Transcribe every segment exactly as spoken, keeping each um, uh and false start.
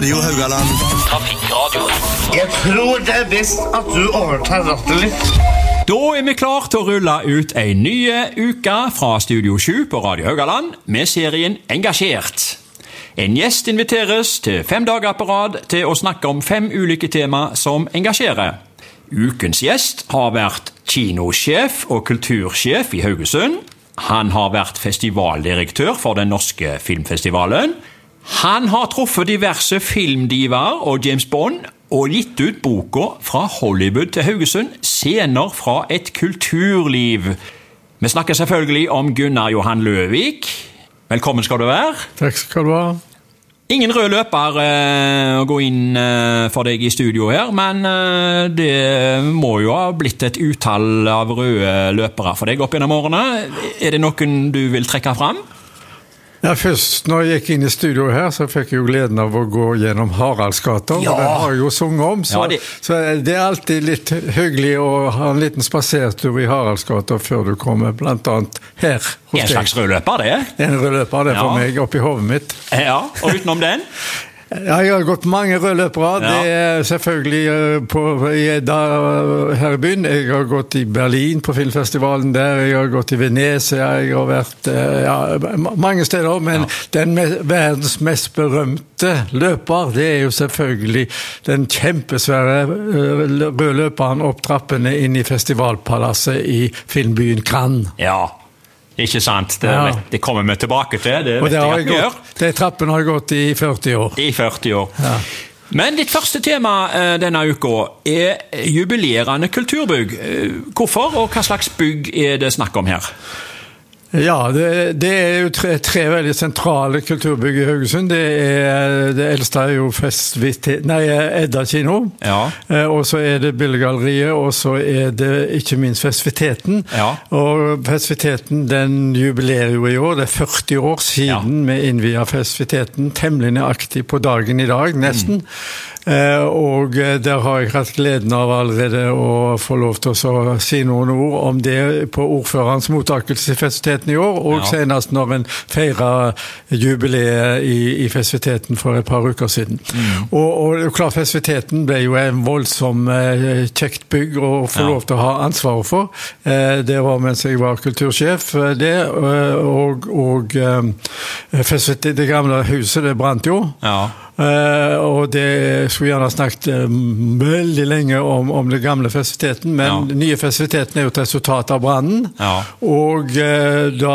Radio Haugaland. Trafikkradio. Jeg tror det er best at du overtar rattet litt. Da er vi klar til å rulle ut en ny uke fra Studio sju på Radio Haugaland med serien Engasjert. En gjest inviteres til fem dager på rad til å snakke om fem ulike tema som engasjerer. Ukens gjest har vært kinosjef og kultursjef i Haugesund. Han har vært festivaldirektør for den norske filmfestivalen. Han har truffet diverse filmdivaer og James Bond og gitt ut boka Fra Hollywood til Haugesund, scener fra et kulturliv. Vi snakker selvfølgelig om Gunnar Johan Løvik. Velkommen skal du være. Takk skal du ha. Ingen rød løper eh, å gå inn eh, for deg i studio her, men eh, det må jo ha blitt et utall av røde løpere for deg opp gjennom årene. Er det noen du vil trekke fram? Ja, først når jeg gikk inn i studio her, så fikk jeg jo gleden av å gå gjennom Haraldsgata, ja. Og den har jeg jo sunget om, så, ja, det... så det er alltid litt hyggelig å ha en liten spasertur i Haraldsgata før du kommer, blant annet her hos deg. En slags rødløper, det? En rødløper, det er for ja. meg, oppi hodet mitt. Ja, og utenom den? Ja, jeg har gått mange rødløpere. Ja. Det er selvfølgelig på, da, her i byen. Jeg har gått i Berlin på filmfestivalen der. Jeg har gått i Venezia. Jeg har vært ja, mange steder. Men ja. den me- verdens mest berømte løper, det er jo selvfølgelig den kjempesvære røde løperen opp trappene inn i festivalpalasset i filmbyen Cannes. Ja. Ikke sant, det, ja. det kommer vi tilbake til. Det, og det har jeg jeg gått, det trappen har jeg gått i førti år. I førti år. Ja. Men ditt første tema uh, denne uka er jubilerende kulturbygg. Uh, hvorfor, og hva slags bygg er det snakk om her? Ja, det, det er jo tre, tre veldig sentrale kulturbygg i Haugesund. Det, er, det eldste er jo Festiviteten, nei, Edda kino, ja. eh, og så er det Billedgalleriet, og så er det ikke minst Festiviteten. Ja. Og Festiviteten, den jubilerer jo i år, det er førti år siden ja. vi innviet Festiviteten, temmelig nøyaktig på dagen i dag, nesten. Mm. Eh, og der har jeg hatt gleden av allerede å få lov til å si noen ord om det på ordførerens mottakelse i Festiviteten i år, og ja. senest når en feirer jubileet i, i Festiviteten for et par uker siden. Mm. Og, og klart Festiviteten ble jo en voldsom eh, kjekt bygg å få ja. lov til å ha ansvaret for. Eh, det var mens jeg var kultursjef, det, og, og eh, Festiviteten, det gamle huset, det brant jo. Ja. Uh, og det skulle gjerne snakket uh, veldig lenge om, om det gamle festiviteten, men ja. nye festiviteten er jo et resultat av brannen. Ja. Og, uh, da,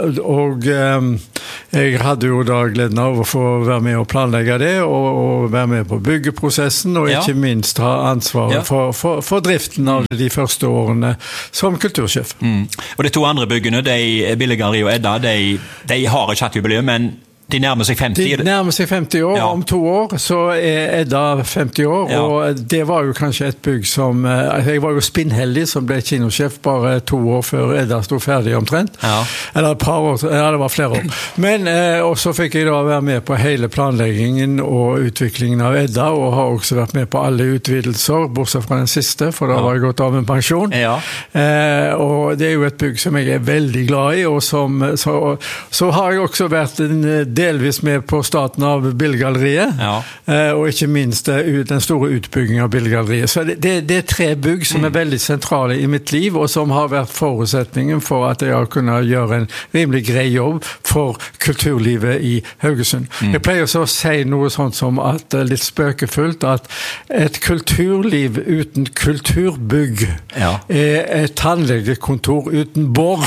og um, jeg hadde jo da gleden av å få være med og planlegge det, og, og være med på byggeprosessen, og ikke ja. minst ha ansvaret ja. for, for, for driften av mm. de første årene som kultursjef. Mm. Og de to andre byggene, de Billedgalleriet og Edda, de, de har ikke hatt jubileum, men de nærmer seg femti. De nærmer seg femti år. Ja. Om to år så er Edda femti år, ja. og det var jo kanskje et bygg som... Jeg var jo spinnheldig som ble kinosjef bare to år før Edda stod ferdig omtrent. Ja. Eller et par år, ja, det var flere år. Men og så fikk jeg da være med på hele planleggingen og utviklingen av Edda, og har også vært med på alle utvidelser, bortsett fra den siste, for da ja. var jeg gått av med pensjon. Ja. Eh, og det er jo et bygg som jeg er veldig glad i, og som, så, så har jeg også vært en delvis med på starten av Billedgalleriet, ja. eh, og ikke minst uh, den store utbyggingen av Billedgalleriet. Så det, det, det er tre bygg som er veldig sentrale i mitt liv, og som har vært forutsetningen for at jeg har kunnet gjøre en rimelig grei jobb for kulturlivet i Haugesund. Mm. Jeg pleier så å si noe sånt som at, litt spøkefullt, at et kulturliv uten kulturbygg ja. er et tannlegekontor uten bor.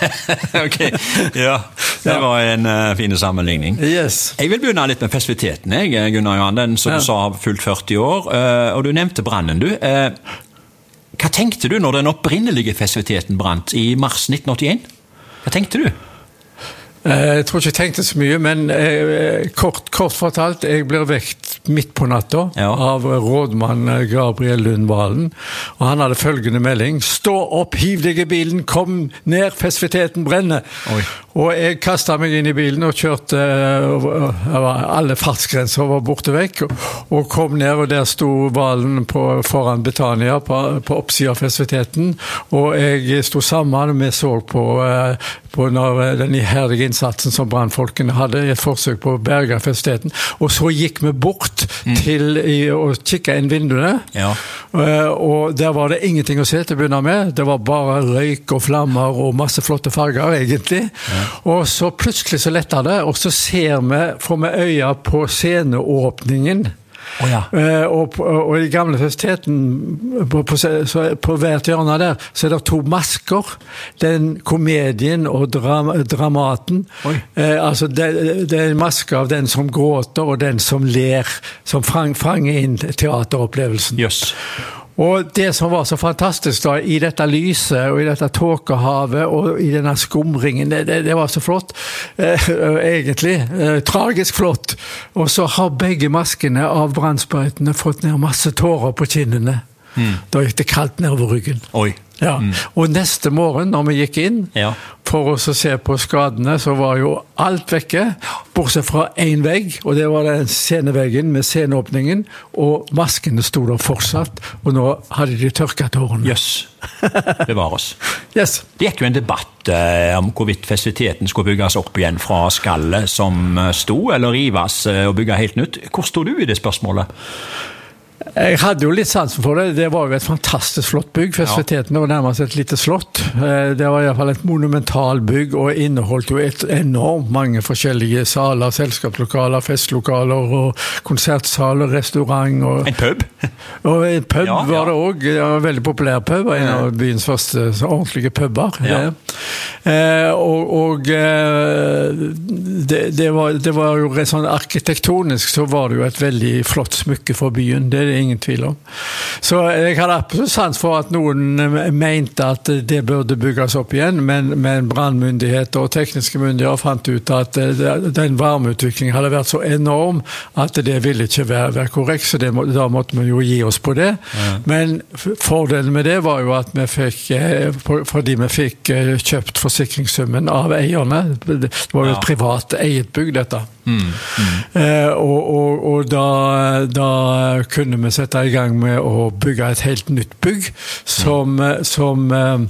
Ok, ja. Det var en uh, fin sammenligning. Yes. Jeg vil begynne litt med festiviteten, jeg, Gunnar Johan, den som ja. du sa har fulgt førti år, og du nevnte brannen du. Hva tenkte du når den opprinnelige festiviteten brant i mars nitten åttien? Hva tenkte du? Jeg tror ikke jeg tenkte så mye, men eh, kort, kort fortalt, jeg blir vekt midt på natta ja. av rådmann Gabriel Lundvalen, og han hadde følgende melding: stå opp, hiv deg i bilen, kom ned, festiviteten brenner. Oi. Og jeg kastet meg inn i bilen og kjørte, alle fartsgrenser var borte vekk, og kom ned, og der sto Valen på, foran Betania på, på oppsiden av festiviteten, og jeg sto sammen, og vi så på, på når, den iherdige innsatsen som brandfolkene hadde, i et forsøk på å berge festiviteten, og så gikk vi bort mm. til å kikke inn vinduene, ja. og der var det ingenting å se til å begynne med, det var bare røyk og flammer og masse flotte farger egentlig, ja. Og så plutselig så letter det, og så ser vi, får vi øya på sceneåpningen, oh, ja. og, og, og i gamle festiviteten, på, på, så, på hvert hjørne der, så er det to masker, den komedien og dram, dramaten, eh, altså det, det er en maske av den som gråter og den som ler, som fang, fanger inn teateropplevelsen. Yes. Og det som var så fantastisk da, i dette lyset og i dette tåkehavet og i denne skumringen, det, det, det var så flott, eh, egentlig, eh, tragisk flott. Og så har begge maskene av brannsprøytene fått ned masse tårer på kinnene. Mm. Da gikk det kaldt nedover ryggen. Oi. Ja. Mm. Og neste morgen når vi gikk inn ja. For oss å se på skadene, så var jo alt vekke, bortsett fra en vegg, og det var den sceneveggen med sceneåpningen, og maskene stod der fortsatt, og nå hadde de tørket tårene. Jøss, yes. Det var oss. Yes. Det gikk jo en debatt eh, om hvorvidt festiviteten skulle bygges opp igjen fra skallet som stod, eller rives og bygge helt nytt. Hvor stod du i det spørsmålet? Jeg hadde jo litt sansen for det. Det var jo et fantastisk flott bygg. Festiviteten var nærmest et lite slott. Det var i hvert fall et monumental bygg, og inneholdt jo et enormt mange forskjellige saler, selskapslokaler, festlokaler, og konsertsaler, restaurant. Og, en pub? Og en pub ja, var det ja. også. Det var en veldig populær pub, en av byens første ordentlige puber. Ja. Eh, og og det, det, var, det var jo sånn arkitektonisk, så var det jo et veldig flott smykke for byen. Det er det ingen tvil om. Så jeg hadde absolutt sans for at noen mente at det burde bygges opp igjen, men, men brandmyndigheter og tekniske myndigheter fant ut at den varmeutviklingen hadde vært så enorm at det ville ikke være, være korrekt, så det, da måtte vi jo gi oss på det. Ja. Men fordelen med det var jo at vi fikk, fordi vi fikk kjøpt forsikringssummen av eierne, det var jo et privat eiet bygg dette. Mm, mm. Eh, og, og, og da, da kunne vi sette i gang med å bygge et helt nytt bygg som, mm. som eh,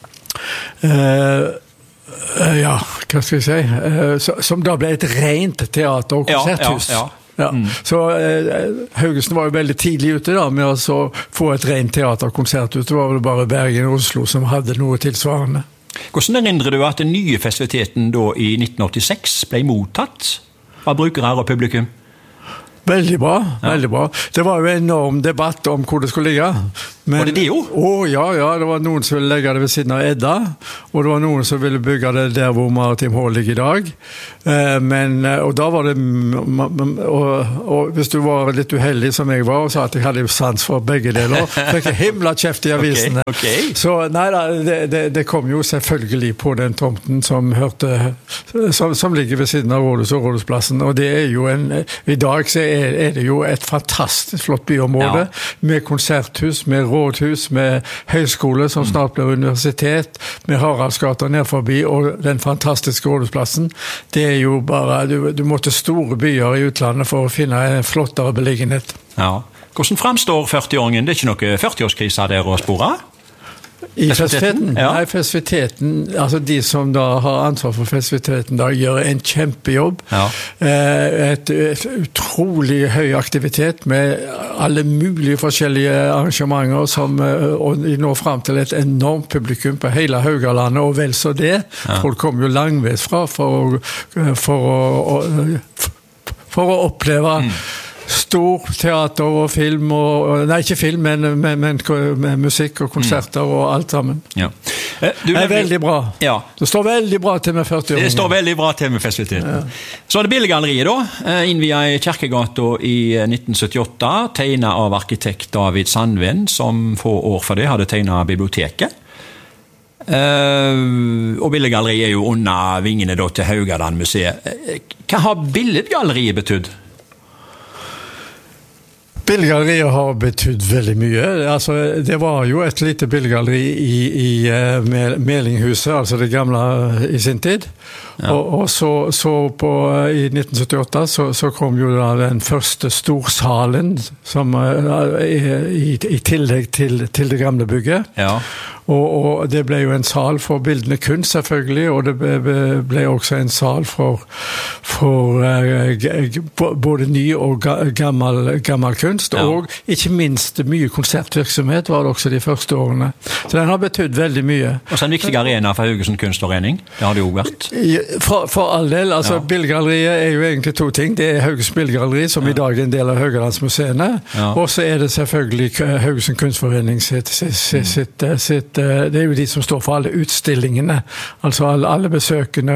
eh, ja, hva skal jeg si eh, som da ble et rent teater- og konserthus. Ja, ja, ja. Ja. Mm. Så eh, Haugesund var jo veldig tidlig ute da med å få et rent teater- og konserthus. Det var vel bare Bergen og Oslo som hadde noe tilsvarende. Hvordan erindrer du at den nye festiviteten da i nitten åttiseks ble mottatt av brukere og publikum? Veldig bra, ja. veldig bra. Det var jo en enorm debatt om hvor det skulle ligge. Men, var det det jo? Å, ja, ja. Det var noen som ville legge det ved siden av Edda, og det var noen som ville bygge det der hvor Maritim Hall ligger i dag. Men, og da var det, og, og hvis du var litt uheldig som jeg var, og sa at jeg hadde sans for begge deler, fikk jeg himla kjeft i avisene. Okay, okay. Så nei da, det, det, det kom jo selvfølgelig på den tomten som hørte, som, som ligger ved siden av Rådhus og Rådhusplassen, og det er jo en, i dag så er er det jo et fantastisk flott byområde, ja. Med konserthus, med rådhus, med høyskole som snart blir universitet, med Haraldsgata ned forbi, og den fantastiske Rådhusplassen. Det er jo bare, du, du må til store byer i utlandet for å finne en flottere beliggenhet. Ja. Hvordan fremstår førtiåringen? Det er ikke noe førtiårskrise der å spore? I festiviteten? Ja. Nei, festiviteten, altså de som da har ansvar for festiviteten da gjør en kjempejobb. Ja. Et, et utrolig høy aktivitet med alle mulige forskjellige arrangementer som og de når frem til et enormt publikum på hele Haugalandet, og vel så det. Ja. Folk kommer jo langveis fra for, for, å, for å oppleve mm. stor teater og film, og, nei ikke film, men, men, men, men musikk og konserter mm. og alt sammen. Ja. Du, det er veldig bra. Ja. Det står veldig bra til med førti år. Det står veldig bra til med festiviteten. Ja. Så er det Billedgalleriet da, innviet i Kjerkegata i nitten syttiåtte, tegnet av arkitekt David Sandven, som få år for det hadde tegnet biblioteket. Uh, og Billedgalleriet er jo under vingene da, til Haugaland museet. Hva har Billedgalleriet betydd? Billedgalleriet har betydd veldig mye. Altså, det var jo et lite billedgalleri i, i uh, Melinghuset, altså det gamle i sin tid. Ja. Og, og så, så på, i nitten syttiåtte så, så kom jo da den første storsalen som, uh, i, i tillegg til, til det gamle bygget. Ja. Og, og det ble jo en sal for bildende kunst, selvfølgelig, og det ble, ble også en sal for, for uh, både ny og gammel, gammel kunst, ja. Og ikke minst mye konsertvirksomhet var det også de første årene. Så den har betydd veldig mye. Og så en viktig arena for Haugesund kunstforening, det har det jo vært. For, for all del, altså ja. Billedgalleriet er jo egentlig to ting. Det er Haugesund Billedgalleri, som ja. I dag er en del av Haugalandsmuseene, ja. Og så er det selvfølgelig Haugesund kunstforening sitt, sitt, sitt, sitt, sitt det er jo de som står for alle utstillingene, altså alle, alle besøkende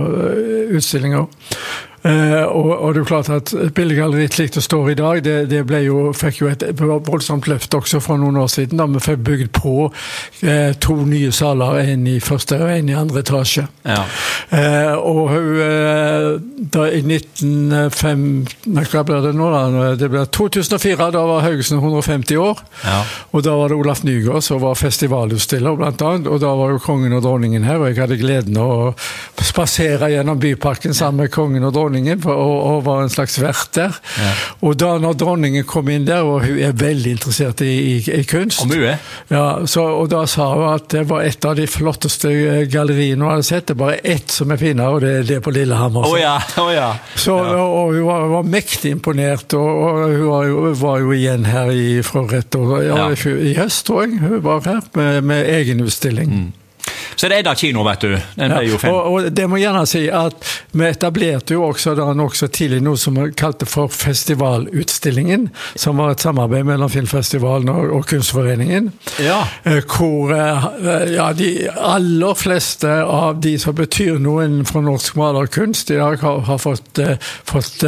og utstillinger. Uh, og, og det er jo klart at billedgalleriet slik det står i dag, det, det ble jo, fikk jo et voldsomt løft også for noen år siden, da vi fikk bygd på uh, to nye saler, en i første og en i andre etasje. Ja. Uh, og uh, da i nitten fem, nei, hva ble det nå da? Det ble to tusen og fire, da var Haugesund hundre og femti år, ja. Og da var det Olaf Nygaard som var festivalutstiller blant annet, og da var jo kongen og dronningen her, og jeg hadde gleden å spasere gjennom byparken sammen med kongen og dronningen, for, og, og var en slags vert der. Ja. Og da når dronningen kom inn der, og hun er veldig interessert i, i, i kunst. Og mye. Ja, så, og da sa hun at det var et av de flotteste galleriene hun hadde sett. Det er bare ett som er finere, og det er det på Lillehammer. Å oh ja, oh ja. Så, ja. Og, og hun var, var mektig imponert, og, og hun var jo, var jo igjen her i Frøret, og ja, ja. I, i høst, tror jeg. Hun var her med, med egen utstilling. Mm. Så det er da kino, vet du. Den ble jo fem. Ja, og, og det må jeg gjerne si at vi etablerte jo også da også tidlig noe som vi kalte for festivalutstillingen, som var et samarbeid mellom Filmfestivalen og, og Kunstforeningen. Ja. Hvor ja, de aller fleste av de som betyr noe innenfor norsk malerkunst i dag har, har fått, fått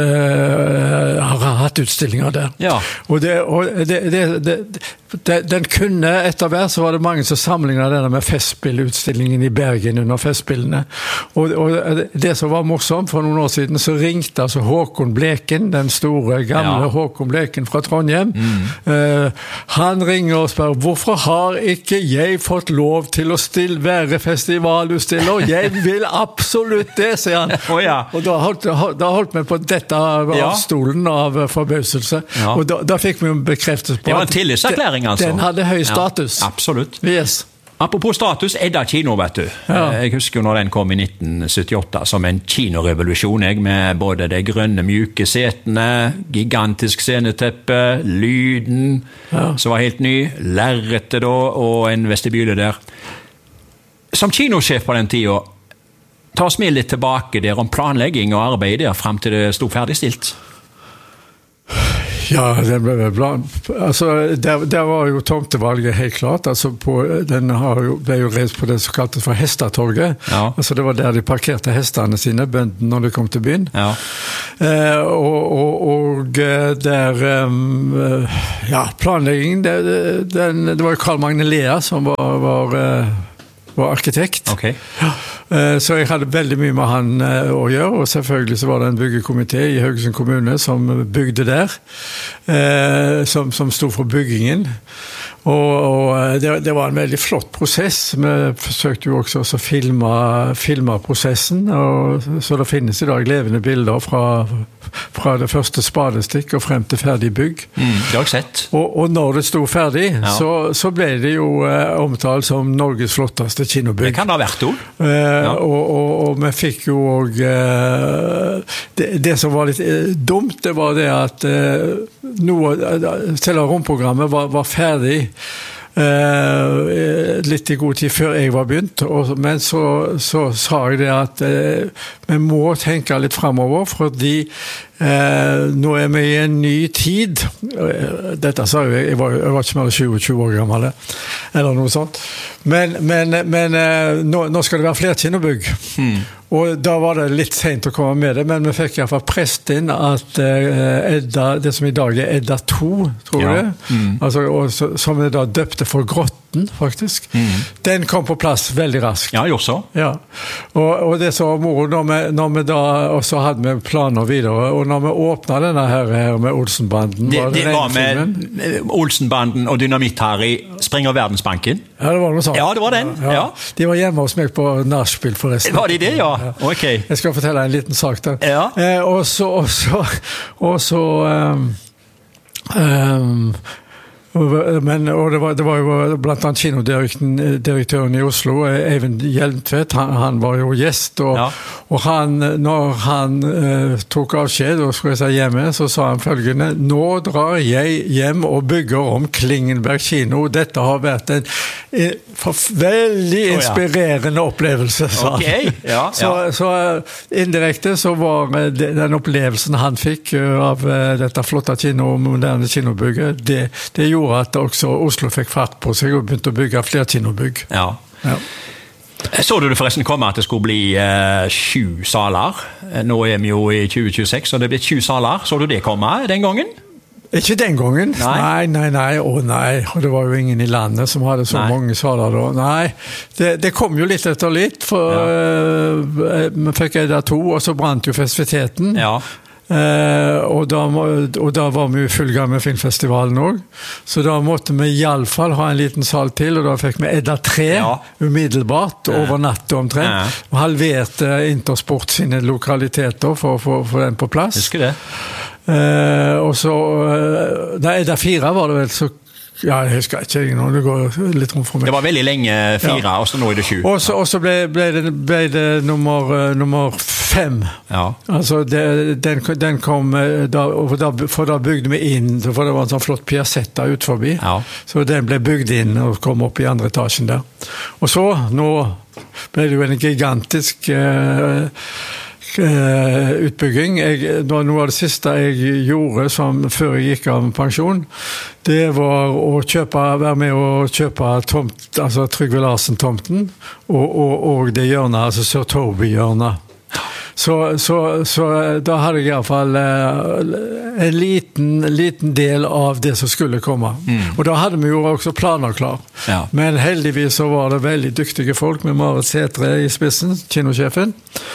uh, har hatt utstillinger der. Ja. Og det, og det, det, det, det den kunne etter hvert så var det mange som sammenlignet denne med festspillutstillingen i Bergen under festspillene. Og, og det som var morsomt, for noen år siden så ringte altså Håkon Bleken, den store gamle ja. Håkon Bleken fra Trondheim. Mm. Uh, han ringer og spør, hvorfor har ikke jeg fått lov til å stille, være festivalutstiller? Jeg vil absolutt det, sier han. Oh, ja. Og da holdt, da holdt vi på dette av ja. Stolen av forbauselse. Ja. Og da, da fikk vi jo bekreftelse på det var en tillitserklæring, altså. Den hadde høy status. Ja, absolutt. Yes. Apropos status, Edda kino, vet du. Ja. Jeg husker jo når den kom i nitten syttiåtte som en kinorevolusjon, jeg, med både de grønne mjuke setene, gigantisk sceneteppe, lyden, ja. Som var helt ny, lerretet da, og en vestibyle der. Som kinosjef på den tiden, ta oss med litt tilbake der om planlegging og arbeid der frem til det stod ferdigstilt. Ja, det ble vel bra. Altså, der, der var jo tomtevalget helt klart. Altså, på, den har jo, ble jo reist på det som kaltes for Hestatorget. Ja. Altså, det var der de parkerte hestene sine, bøndene, når de kom til byen. Ja. Eh, og, og, og der, um, ja, planleggingen, det, den, det var jo Carl Magne Lea som var, var, var arkitekt. Ok. Ja. Så jeg hadde veldig mye med han å gjøre, og selvfølgelig så var det en byggekomité i Haugesund kommune som bygde der, som, som stod for byggingen. Og, og det, det var en veldig flott prosess. Vi forsøkte jo også å filme, filme prosessen, og, så det finnes i dag levende bilder fra, fra det første spadestikk og frem til ferdig bygg. Mm, det har jeg sett. Og, og når det stod ferdig, ja. så, så ble det jo eh, omtalt som Norges flotteste kinobygg. Det kan det ha vært, jo. Eh, ja. og, og, og vi fikk jo også, eh, det, det som var litt eh, dumt, det var det at eh, noe, selv romprogrammet var, var ferdig Uh, litt i god tid før jeg var begynt, og, men så, så sa jeg det at uh, vi må tenke litt fremover, fordi uh, nå er vi i en ny tid. Uh, dette sa jeg, jeg var, jeg var ikke mer enn tjue år gammel, eller noe sånt. Men, men, men uh, nå, nå skal det være flere kinobygg. Hmm. Og da var det litt sent å komme med det, men vi fikk i hvert fall prest inn at uh, Edda, det som i dag er Edda to, tror jeg, ja. mm. altså, og, så, som vi da døpte for Grott nitten, faktisk. Mm. Den kom på plass veldig raskt. Ja, jo så. Ja. Og, og det så moro, når vi, når vi da også hadde vi planer videre, og når vi åpnet denne her, her med Olsenbanden... Det var, det var med Olsenbanden og Dynamitt-Harry springer Verdensbanken? Ja, det var noe sånt. Ja, det var den. Ja. Ja. De var hjemme hos meg på nachspiel forresten. Var de det, ja? ja. Ok. Jeg skal fortelle en liten sak der. Ja. Eh, og så... Og så, og så um, um, Men, og det var, det var jo blant annet kinodirektøren i Oslo, Eivind Hjelmtvedt, han, han var jo gjest, og, ja. og han, når han uh, tok avskjed og skulle seg hjemme, så sa han følgende: nå drar jeg hjem og bygger om Klingenberg kino. Dette har vært en, en veldig inspirerende oh, ja. opplevelse, sa han. Okay. Ja, så, ja. så indirekte så var det, den opplevelsen han fikk av uh, dette flotte kino, moderne kinobygget, det, det gjorde at også Oslo fikk fart på seg og begynte å bygge flere kinobygg. Ja. ja. Så du det forresten komme at det skulle bli eh, sju saler? Nå er vi jo i tjue tjueseks, og det blir sju saler. Så du det komme den gangen? Ikke den gangen. Nei, nei, nei. nei. Å nei, og det var jo ingen i landet som hadde så nei. mange saler da. Nei, det, det kom jo litt etter litt, for ja. uh, vi fikk Edda to, og så brant jo festiviteten. Ja. Uh, og, da, og da var vi i full gang med filmfestivalen også, så da måtte vi i alle fall ha en liten sal til, og da fikk vi Edda tre ja. umiddelbart, over natt omtrent. Ja. Vi halverte Intersport sine lokaliteter for å få den på plass. Husker det. Uh, og så uh, da Edda fire var det vel så ja, jeg husker ikke nå, det går litt rundt for meg. Det var veldig lenge fire, ja. og så nå er det sju. Og så, og så ble, ble, det, ble det nummer, uh, nummer fem. Ja. Altså, det, den, den kom, da, da, for da bygde vi inn, for det var en sånn flott piazzetta ut forbi. Ja. Så den ble bygd inn og kom opp i andre etasjen der. Og så, nå ble det jo en gigantisk... Uh, utbygging. Jeg, noe av det siste jeg gjorde som, før jeg gikk av pensjon, det var å kjøpe, være med å kjøpe tomt, altså Trygve Larsen-tomten, og, og, og det hjørnet, altså Sir Toby-hjørnet. Så, så, så da hadde jeg i hvert fall en liten, liten del av det som skulle komme. Mm. Og da hadde vi jo også planer klar. Ja. Men heldigvis så var det veldig dyktige folk med Marit Sætre i spissen, kinosjefen.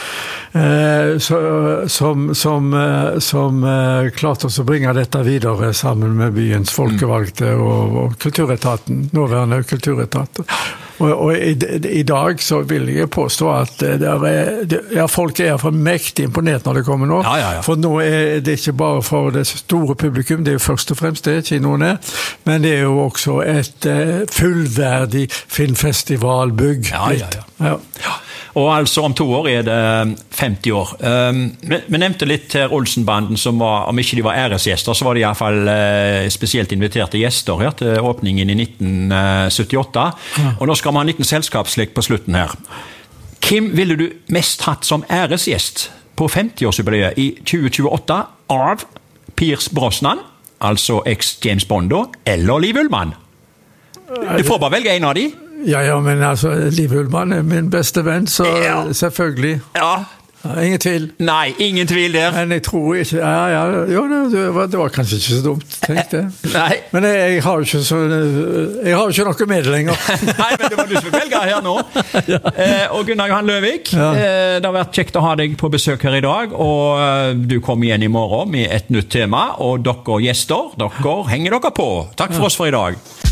Eh, så, som, som, som eh, klarte oss å bringe dette videre sammen med byens folkevalgte og, og kulturetaten, nåværende kulturetater. Og, og i, i dag så vil jeg påstå at det er, det, ja, folk er for mektig imponert når det kommer nå. Ja, ja, ja. For nå er det ikke bare for det store publikum, det er jo først og fremst det kinoen er, men det er jo også et uh, fullverdig filmfestivalbygg. Ja, ja, ja. ja. ja. Og altså om to år er det femti år. Um, vi, vi nevnte litt her Olsenbanden, som var, om ikke de var æresgjester, så var de i hvert fall uh, spesielt inviterte gjester her til åpningen i nitten syttiåtte. Ja. Og nå skal vi ha en liten selskapslek på slutten her. Hvem ville du mest hatt som æresgjest på femti-årsjubileet i tjue tjueåtte av Pierce Brosnan, altså ex-James Bond, eller Liv Ullmann? Du får bare velge en av de. Ja, ja, men altså, Liv Ullmann er min beste venn, så ja. selvfølgelig. Ja. Ja, ingen tvil. Nei, ingen tvil der. Men jeg tror ikke, ja, ja, jo, det, var, det var kanskje ikke så dumt, tenkte jeg. Nei. Men jeg, jeg har jo ikke så, jeg har jo ikke noe med det lenger. Nei, men det var du som velger her nå. ja. eh, og Gunnar Johan Løvik, ja. eh, det har vært kjekt å ha deg på besøk her i dag, og eh, du kommer igjen i morgen med et nytt tema, og dere gjester, dere henger dere på. Takk for ja. oss for i dag.